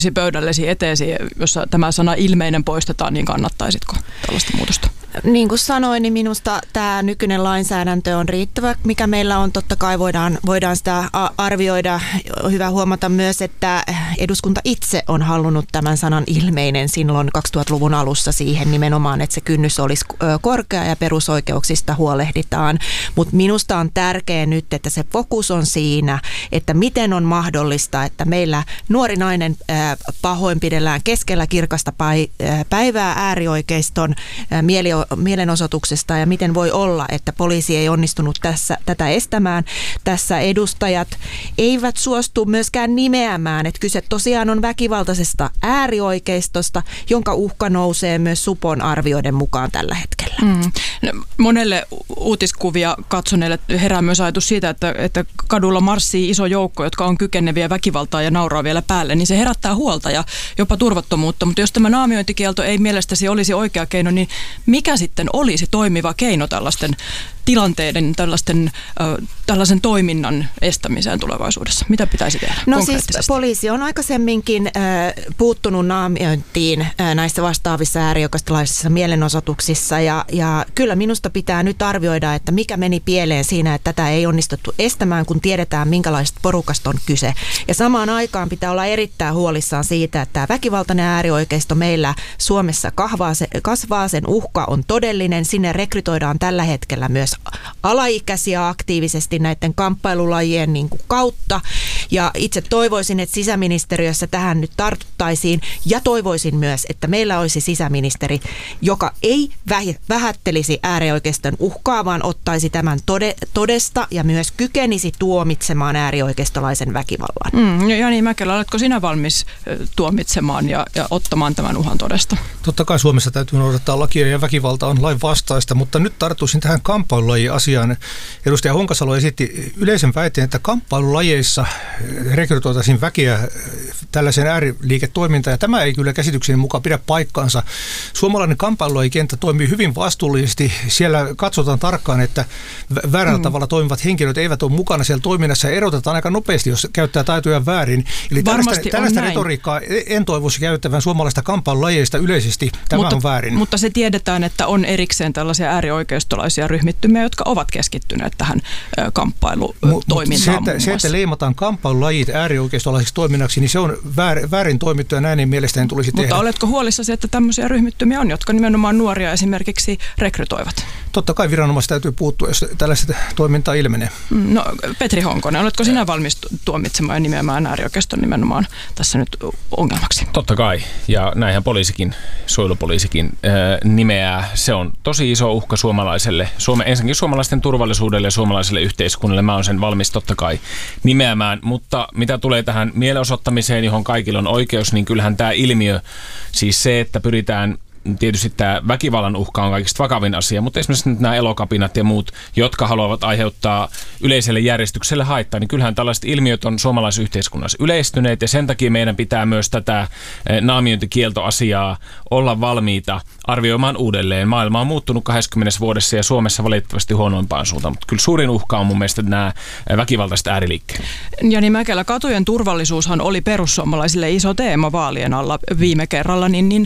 pöydällesi eteesi, jossa tämä sana ilmeinen poistetaan, niin kannattaisitko tällaista muutosta? Niin kuin sanoin, niin minusta tämä nykyinen lainsäädäntö on riittävä, mikä meillä on. Totta kai voidaan sitä arvioida. On hyvä huomata myös, että eduskunta itse on halunnut tämän sanan ilmeinen silloin 2000-luvun alussa siihen nimenomaan, että se kynnys olisi korkea ja perusoikeuksista huolehditaan. Mutta minusta on tärkeää nyt, että se fokus on siinä, että miten on mahdollista, että meillä nuori nainen pahoinpidellään keskellä kirkasta päivää äärioikeiston mielenosoituksesta ja miten voi olla, että poliisi ei onnistunut tätä estämään. Tässä edustajat eivät suostu myöskään nimeämään, että kyse tosiaan on väkivaltaisesta äärioikeistosta, jonka uhka nousee myös Supon arvioiden mukaan tällä hetkellä. Monelle uutiskuvia katsoneille herää myös ajatus siitä, että kadulla marssii iso joukko, jotka on kykeneviä väkivaltaa ja nauraa vielä päälle, niin se herättää huolta ja jopa turvattomuutta. Mutta jos tämä naamiointikielto ei mielestäsi olisi oikea keino, niin mikä sitten olisi toimiva keino tällaisten tilanteiden, tällaisen toiminnan estämiseen tulevaisuudessa? Mitä pitäisi tehdä konkreettisesti? Siis poliisi on aikaisemminkin puuttunut naamiointiin näissä vastaavissa äärioikeistolaisissa mielenosoituksissa ja kyllä minusta pitää nyt arvioida, että mikä meni pieleen siinä, että tätä ei onnistuttu estämään, kun tiedetään minkälaisesta porukasta on kyse. Ja samaan aikaan pitää olla erittäin huolissaan siitä, että tämä väkivaltainen äärioikeisto meillä Suomessa kasvaa, sen uhka on todellinen, sinne rekrytoidaan tällä hetkellä myös alaikäisiä aktiivisesti näiden kamppailulajien kautta. Ja itse toivoisin, että sisäministeriössä tähän nyt tartuttaisiin ja toivoisin myös, että meillä olisi sisäministeri, joka ei vähättelisi äärioikeiston uhkaa, vaan ottaisi tämän todesta ja myös kykenisi tuomitsemaan äärioikeistolaisen väkivallan. Jani Mäkelä, oletko sinä valmis tuomitsemaan ja ottamaan tämän uhan todesta? Totta kai Suomessa täytyy noudattaa lakia ja väkivalta on lain vastaista, mutta nyt tarttuisin tähän kamppailulaji-asiaan. Edustaja Honkasalo esitti yleisen väitteen, että kamppailulajeissa rekrytoitaisiin väkeä tällaiseen ääriliiketoimintaan, ja tämä ei kyllä käsitykseni mukaan pidä paikkaansa. Suomalainen kamppailulajikenttä toimii hyvin vastuullisesti. Siellä katsotaan tarkkaan, että väärällä tavalla toimivat henkilöt eivät ole mukana siellä toiminnassa ja erotetaan aika nopeasti, jos käyttää taitoja väärin. Eli tällaista retoriikkaa en toivoisi käyttävän suomalaista kamppailulajeista yleisesti. Tämä on väärin. Mutta se tiedetään, että on erikseen tällaisia äärioikeistolaisia ryhmittymiä, jotka ovat keskittyneet tähän kamppailutoimintaan. Se, että leimataan kamppailulajit äärioikeistolaisiksi toiminnaksi, niin se on väärin toimittu ja näin ei mielestäni tulisi tehdä. Mutta oletko huolissasi, että tämmöisiä ryhmittymiä on, jotka nimenomaan nuoria esimerkiksi rekrytoivat? Totta kai viranomaiset täytyy puuttua, jos tällaista toimintaa ilmenee. No, Petri Honkonen, oletko sinä valmis tuomitsemaan ja nimeämään äärioikeiston nimenomaan tässä nyt ongelmaksi? Totta kai, ja näinhän suojelupoliisikin nimeää. Se on tosi iso uhka suomalaiselle, ensinnäkin suomalaisten turvallisuudelle ja suomalaiselle yhteiskunnalle. Mä oon sen valmis totta kai nimeämään, mutta mitä tulee tähän mielenosoittamiseen, johon kaikilla on oikeus, niin kyllähän tämä ilmiö, siis se, että pyritään tietysti tämä väkivallan uhka on kaikista vakavin asia, mutta esimerkiksi nyt nämä elokapinat ja muut, jotka haluavat aiheuttaa yleiselle järjestykselle haittaa, niin kyllähän tällaiset ilmiöt on suomalaisessa yhteiskunnassa yleistyneet ja sen takia meidän pitää myös tätä naamiointikieltoasiaa olla valmiita arvioimaan uudelleen. Maailma on muuttunut 20 vuodessa ja Suomessa valitettavasti huonoimpaan suuntaan, mutta kyllä suurin uhka on mun mielestä nämä väkivaltaiset ääriliikkeet. Jani Mäkelä, katujen turvallisuushan oli perussuomalaisille iso teema vaalien alla viime kerralla, niin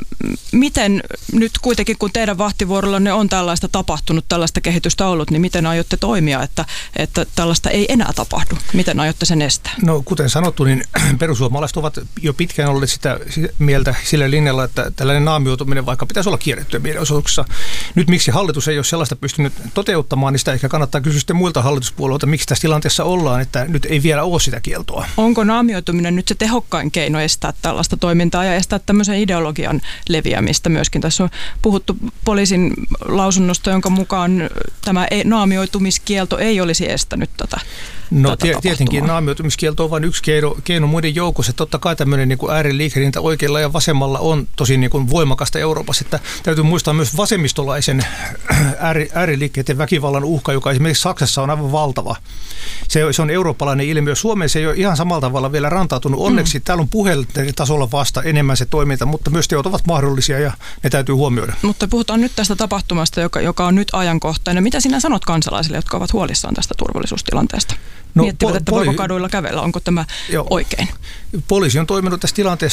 miten nyt kuitenkin, kun teidän vahtivuorollanne on tällaista tapahtunut, tällaista kehitystä ollut, niin miten aiotte toimia, että tällaista ei enää tapahdu? Miten aiotte sen estää? No kuten sanottu, niin perussuomalaiset ovat jo pitkään olleet sitä mieltä sillä linjalla, että tällainen naamioituminen vaikka pitäisi olla kiellettyä mielenosoituksessa. Nyt miksi hallitus ei ole sellaista pystynyt toteuttamaan, niin sitä ehkä kannattaa kysyä sitten muilta hallituspuolueilta, miksi tässä tilanteessa ollaan, että nyt ei vielä ole sitä kieltoa. Onko naamioituminen nyt se tehokkain keino estää tällaista toimintaa ja estää tämmöisen ideologian leviämistä myöskin? Tässä on puhuttu poliisin lausunnosta, jonka mukaan tämä naamioitumiskielto ei olisi estänyt tätä. No tietenkin naamioitumiskielto on vain yksi keino muiden joukossa. Totta kai tämmöinen niin ääriliikehdintä oikealla ja vasemmalla on tosi niin kuin voimakasta Euroopassa. Että täytyy muistaa myös vasemmistolaisen ääriliikkeiden väkivallan uhka, joka esimerkiksi Saksassa on aivan valtava. Se on eurooppalainen ilmiö. Suomeen se ei ole ihan samalla tavalla vielä rantautunut. Onneksi täällä on puhelintasolla tasolla vasta enemmän se toiminta, mutta myös teot ovat mahdollisia ja ne täytyy huomioida. Mutta puhutaan nyt tästä tapahtumasta, joka on nyt ajankohtainen. Mitä sinä sanot kansalaisille, jotka ovat huolissaan tästä turvallisuustilanteesta? miettivät, että voiko kaduilla kävellä. Onko tämä oikein? Poliisi on toiminut tässä tilanteessa